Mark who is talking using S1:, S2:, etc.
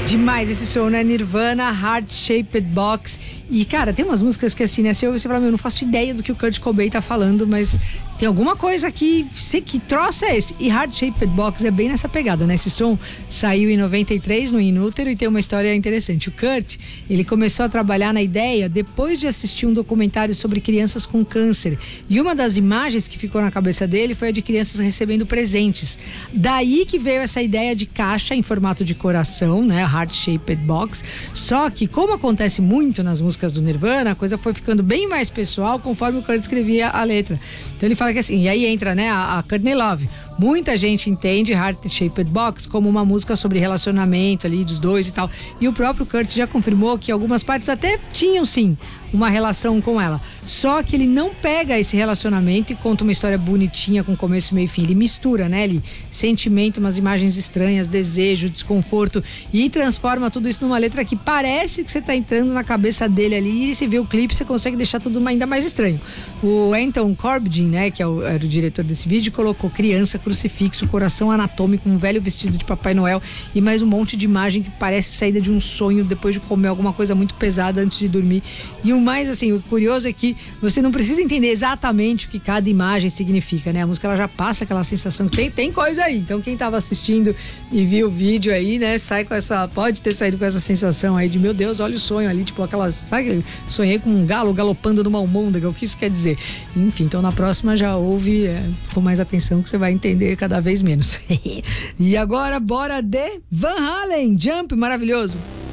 S1: Demais esse som, né? Nirvana, Heart Shaped Box. E, cara, tem umas músicas que assim, né? Você ouve e você fala, eu não faço ideia do que o Kurt Cobain tá falando, mas tem alguma coisa aqui, sei que troço é esse. E Heart Shaped Box é bem nessa pegada, né? Esse som saiu em 93 no Inútero e tem uma história interessante. O Kurt, ele começou a trabalhar na ideia depois de assistir um documentário sobre crianças com câncer. E uma das imagens que ficou na cabeça dele foi a de crianças recebendo presentes. Daí que veio essa ideia de caixa em formato de coração, né? Heart Shaped Box. Só que, como acontece muito nas músicas do Nirvana, a coisa foi ficando bem mais pessoal conforme o Kurt escrevia a letra. Então ele fala que assim, e aí entra, né, a Courtney Love. Muita gente entende Heart Shaped Box como uma música sobre relacionamento ali dos dois e tal. E o próprio Kurt já confirmou que algumas partes até tinham sim uma relação com ela. Só que ele não pega esse relacionamento e conta uma história bonitinha com começo, meio e fim. Ele mistura, né? Ele sentimento, umas imagens estranhas, desejo, desconforto e transforma tudo isso numa letra que parece que você tá entrando na cabeça dele ali e você vê o clipe, você consegue deixar tudo ainda mais estranho. O Anton Corbijn, né? Que era o diretor desse vídeo, colocou criança, crucifixo, coração anatômico, um velho vestido de Papai Noel e mais um monte de imagem que parece saída de um sonho depois de comer alguma coisa muito pesada antes de dormir. E o mais, assim, o curioso é que você não precisa entender exatamente o que cada imagem significa, né? A música, ela já passa aquela sensação que tem coisa aí. Então, quem tava assistindo e viu o vídeo aí, né, sai com essa, pode ter saído com essa sensação aí de, meu Deus, olha o sonho ali, tipo aquelas, sabe, sonhei com um galo galopando numa almôndega, o que isso quer dizer? Enfim, então na próxima já ouve com mais atenção que você vai entender cada vez menos. E agora, bora de Van Halen, Jump, maravilhoso.